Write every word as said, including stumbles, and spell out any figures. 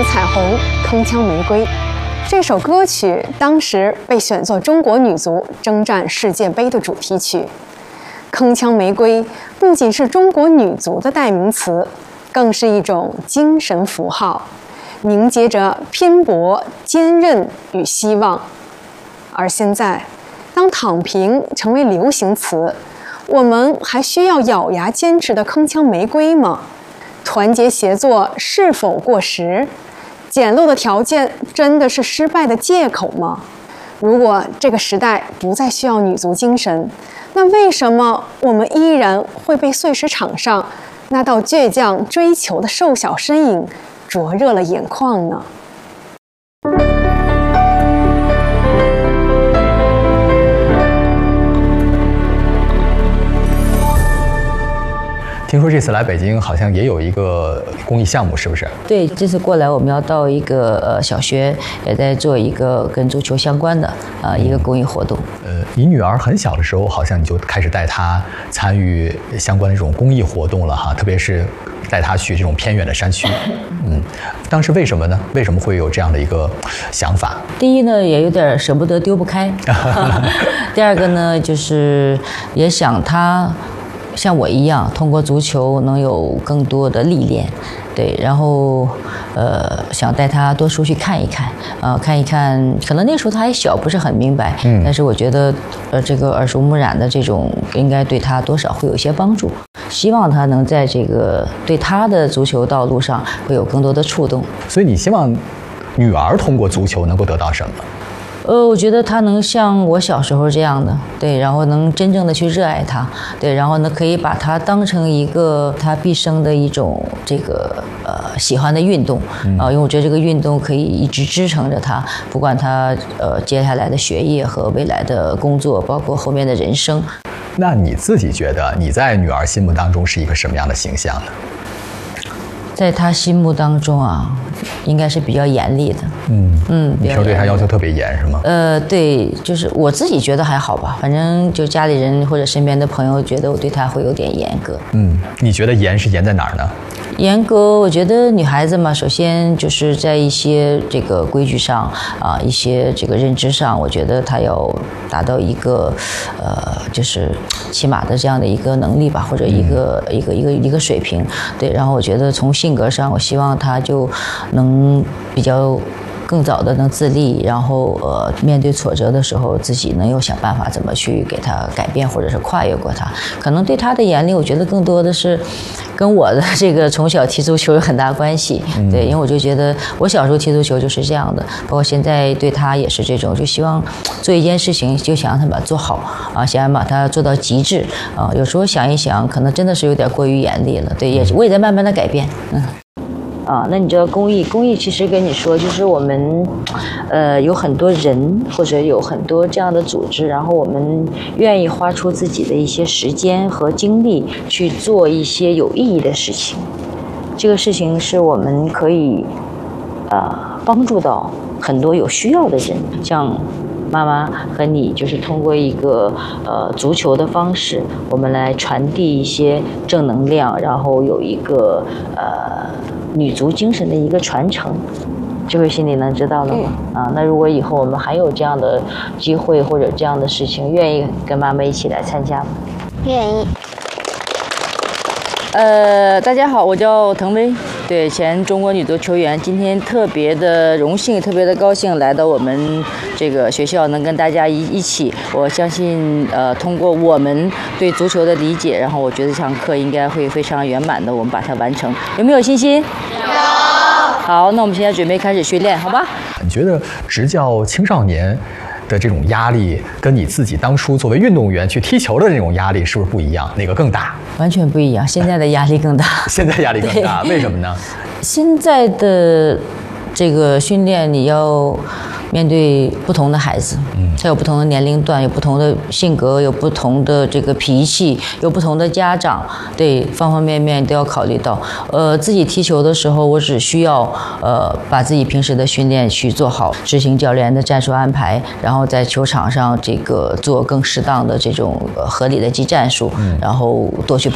彩虹，铿锵玫瑰。这首歌曲当时被选作中国女足征战世界杯的主题曲。铿锵玫瑰不仅是中国女足的代名词，更是一种精神符号，凝结着拼搏、坚韧与希望。而现在，当躺平成为流行词，我们还需要咬牙坚持的铿锵玫瑰吗？团结协作是否过时？简陋的条件真的是失败的借口吗？如果这个时代不再需要女足精神，那为什么我们依然会被碎石场上那道倔强追求的瘦小身影灼热了眼眶呢？ 听说这次来北京好像也有一个公益项目，是不是？ 对，这次过来我们要到一个呃小学，也在做一个跟足球相关的啊、呃、一个公益活动。 呃，你女儿很小的时候，好像你就开始带她参与相关的这种公益活动了哈，特别是带她去这种偏远的山区。嗯，当时为什么呢？为什么会有这样的一个想法？ 第一呢，也有点舍不得丢不开；第二个呢，就是也想她像我一样，通过足球能有更多的历练，对，然后，呃，想带他多出去看一看，啊、呃，看一看，可能那时候他还小，不是很明白，嗯，但是我觉得，呃，这个耳濡目染的这种，应该对他多少会有一些帮助，希望他能在这个对他的足球道路上会有更多的触动。 所以你希望女儿通过足球能够得到什么？ 呃，我觉得他能像我小时候这样的，对，然后能真正的去热爱它，对，然后呢，可以把它当成一个他毕生的一种这个呃喜欢的运动啊、嗯呃，因为我觉得这个运动可以一直支撑着他，不管他呃接下来的学业和未来的工作，包括后面的人生。 那你自己觉得你在女儿心目当中是一个什么样的形象呢？ 在他心目当中啊，应该是比较严厉的。嗯嗯， 你说对他要求特别严是吗？ 呃，对，就是我自己觉得还好吧，反正就家里人或者身边的朋友觉得我对他会有点严格。 嗯，你觉得严是严在哪儿呢？ 严格，我觉得女孩子嘛，首先就是在一些这个规矩上啊，一些这个认知上，我觉得她要达到一个呃，就是起码的这样的一个能力吧，或者一个、嗯、一个一个一个水平。对，然后我觉得从性格上，我希望她就能比较更早的能自立，然后呃面对挫折的时候，自己能有想办法怎么去给他改变，或者是跨越过它。可能对他的严厉，我觉得更多的是跟我的这个从小踢足球有很大关系。嗯、对，因为我就觉得我小时候踢足球就是这样的，包括现在对他也是这种，就希望做一件事情就想让他把它做好啊，想要把它做到极致啊。有时候想一想，可能真的是有点过于严厉了。对，也我也在慢慢的改变。嗯。啊，那你知道公益？公益其实跟你说，就是我们，呃，有很多人或者有很多这样的组织，然后我们愿意花出自己的一些时间和精力去做一些有意义的事情。这个事情是我们可以，呃，帮助到很多有需要的人，像妈妈和你，就是通过一个呃足球的方式，我们来传递一些正能量，然后有一个呃。女足精神的一个传承，这位心里能知道了吗？嗯、啊，那如果以后我们还有这样的机会或者这样的事情，愿意跟妈妈一起来参加吗？ 愿意。 呃，大家好，我叫滕薇，对，前中国女足球员，今天特别的荣幸，特别的高兴来到我们这个学校，能跟大家一一起，我相信，呃，通过我们对足球的理解，然后我觉得这堂课应该会非常圆满的，我们把它完成，有没有信心？有。好，那我们现在准备开始训练，好吧？ 你觉得执教青少年的这种压力，跟你自己当初作为运动员去踢球的这种压力是不是不一样？哪个更大？ 完全不一样，现在的压力更大。 现在压力更大，为什么呢？ 现在的这个训练，你要面对不同的孩子，嗯，他有不同的年龄段，有不同的性格，有不同的这个脾气，有不同的家长，对，方方面面都要考虑到。呃，自己踢球的时候，我只需要呃把自己平时的训练去做好，执行教练的战术安排，然后在球场上这个做更适当的这种、呃、合理的技战术，嗯，然后多去跑。